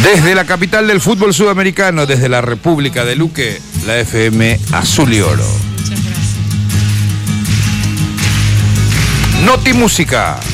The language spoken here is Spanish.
Desde la capital del fútbol sudamericano, desde la República de Luque, la FM Azul y Oro. Muchas gracias. Noti Música.